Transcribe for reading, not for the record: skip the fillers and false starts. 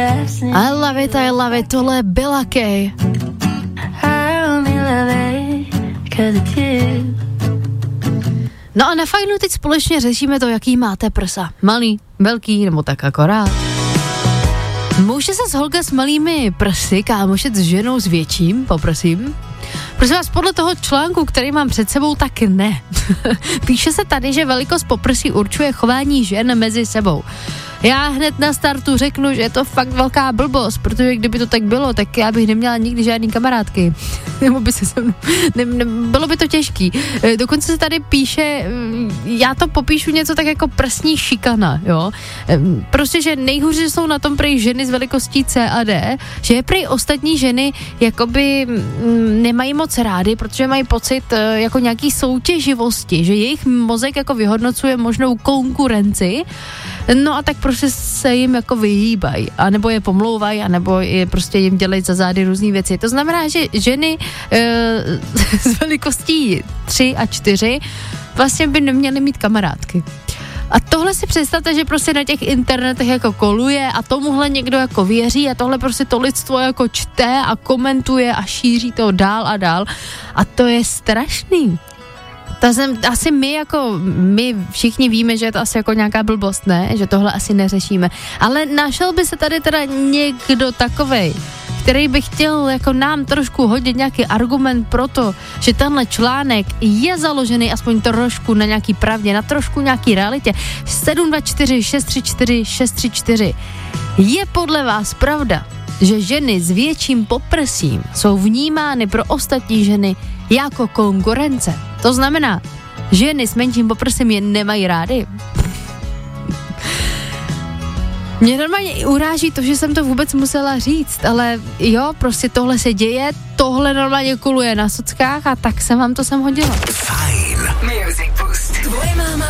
I love it, tohle je Billa Kay. No a na Fajnu teď společně řešíme to, jaký máte prsa. Malý, velký nebo tak akorát. Může se holka s malými prsy kámošet s ženou s větším, poprosím? Prosím vás, podle toho článku, který mám před sebou, tak ne. Píše se tady, že velikost poprsí určuje chování žen mezi sebou. Já hned na startu řeknu, že je to fakt velká blbost, protože kdyby to tak bylo, tak já bych neměla nikdy žádný kamarádky. Nebo by se se mnou, bylo by to těžký. Dokonce se tady píše, já to popíšu něco tak jako prsní šikana, jo. Prostě, že nejhůře jsou na tom prej ženy s velikostí C a D, že je prej ostatní ženy jakoby nemají moc rády, protože mají pocit jako nějaký soutěživosti, že jejich mozek jako vyhodnocuje možnou konkurenci. No a tak prostě se jim jako vyhýbají, anebo je pomlouvají, anebo je prostě jim dělají za zády různý věci. To znamená, že ženy s velikostí 3 a 4 vlastně by neměly mít kamarádky. A tohle si představte, že prostě na těch internetech jako koluje a tomuhle někdo jako věří a tohle prostě to lidstvo jako čte a komentuje a šíří to dál a dál. A to je strašný. Asi my všichni víme, že je to asi jako nějaká blbost, ne? Že tohle asi neřešíme. Ale našel by se tady teda někdo takovej, který by chtěl jako nám trošku hodit nějaký argument pro to, že tenhle článek je založený aspoň trošku na nějaký pravdě, na trošku nějaký realitě. 724 634 634. Je podle vás pravda, že ženy s větším poprsím jsou vnímány pro ostatní ženy jako konkurence? To znamená, ženy s menším poprsím je nemají rády. Mě normálně i uráží to, že jsem to vůbec musela říct, ale jo, prostě tohle se děje, tohle normálně kuluje na sockách a tak jsem vám to sem hodila. Fajn. Music Boost. Tvoje máma